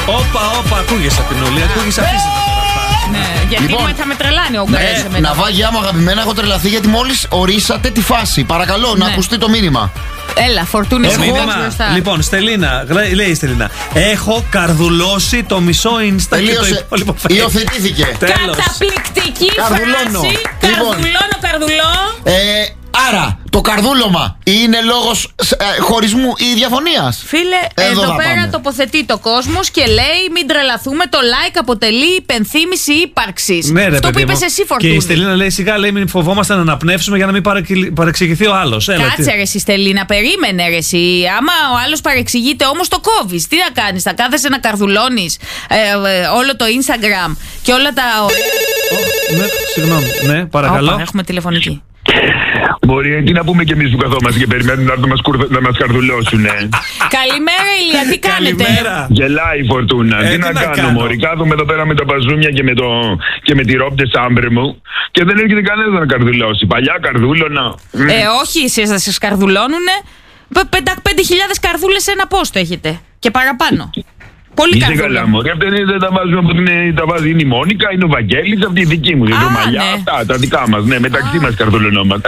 Όπα, ακούγεσαι την Ούλη, ακούγεσαι αυτή. Ναι, γιατί λοιπόν, θα με τρελάνει ο Ουγγαρέζος εμένα. Ναυάγια μου αγαπημένα, έχω τρελαθεί γιατί μόλις ορίσατε τη φάση. Παρακαλώ, να ακουστεί το μήνυμα. Έλα, φορτούνι μπροστά. Λοιπόν, Στελίνα, λέει η Στελίνα. Έχω καρδουλώσει το μισό Insta. Τελείωσε. Υιοθετήθηκε. Καταπληκτική φράση. Καρδουλώ. Άρα, το καρδούλωμα είναι λόγος χωρισμού ή διαφωνίας? Φίλε, εδώ πέρα πάμε. Τοποθετεί το κόσμος και λέει μην τρελαθούμε, το like αποτελεί υπενθύμηση ύπαρξης. Ναι, αυτό που είπες εσύ, Φορτούνη. Και η Στελίνα λέει σιγά, λέει μην φοβόμαστε να αναπνεύσουμε για να μην παρεξηγηθεί ο άλλος. Κάτσε ρε εσύ Στελίνα, περίμενε ρε εσύ. Άμα ο άλλος παρεξηγείται όμως το κόβεις. Τι να κάνεις, θα κάθεσαι να καρδουλώνεις όλο το Instagram και όλα τα... Ναι, συγγνώμη, ναι, παρακαλώ. Έχουμε τηλεφωνική. Μπορεί, τι να πούμε κι εμείς που καθόμαστε και περιμένουν να μας καρδουλώσουν. Καλημέρα Ηλία, τι κάνετε? Γελάει η Φορτούνα. Τι να κάνω, μωρί. Κάθομαι εδώ πέρα με τα μπαζούμια και με τη ρόπτε σάμπρε μου και δεν έρχεται κανένας να καρδουλώσει. Παλιά καρδούλωνα. Όχι, εσείς θα σας καρδουλώνουνε. 5.000 καρδούλες σε ένα πόστο έχετε και παραπάνω. Πολύ καλά. Καλά, μωρί. Αυτά δεν τα βάζουμε από τα βάζει. Είναι η Μόνικα, είναι ο Βαγγέλης, αυτή η δική μου. Η Ρωμαλιά, αυτά τα δικά μας. Ναι, μεταξύ μας καρδουλωνόμαστε.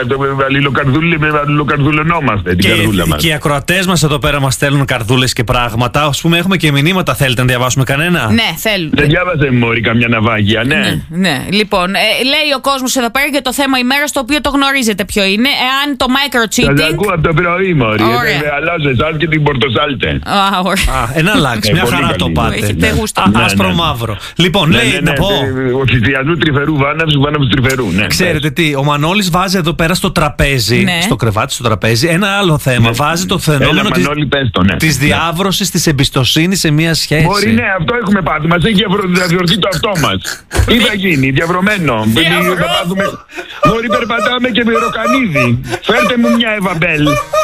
Αλληλοκαρδουλωνόμαστε την καρδούλα μας. Και οι ακροατές μας εδώ πέρα μας στέλνουν καρδούλες και πράγματα. Ας πούμε, έχουμε και μηνύματα. Θέλετε να διαβάσουμε κανένα? Ναι, θέλουν. Δεν διάβασε μωρί καμιά ναυάγια, ναι. Ναι. Λοιπόν, λέει ο κόσμος εδώ πέρα για το θέμα ημέρας, το οποίο το γνωρίζετε ποιο είναι. Εάν το micro-cheating. Σας ακούω από το πρωί, μωρί. Αλλάζω εσάς και την πορτοσάλτε. Ένα αλλάξει, μια χαρά. Το πάτε. Άσπρο μαύρο. Λοιπόν, λέει να πω. Ο θυσιασμού τρυφερού βάναυσου τρυφερού. Ξέρετε τι, ο Μανώλης βάζει εδώ πέρα στο τραπέζι, στο κρεβάτι στο τραπέζι, ένα άλλο θέμα. Βάζει το φαινόμενο της διάβρωσης της εμπιστοσύνης σε μια σχέση. Μπορεί, ναι, αυτό έχουμε πάθει. Μας έχει διαβρωθεί το αυτό μας. Τι θα γίνει, διαβρωμένο. Μπορεί, περπατάμε και με ροκανίδι. Φέρτε μου μια Εβαμπέλ.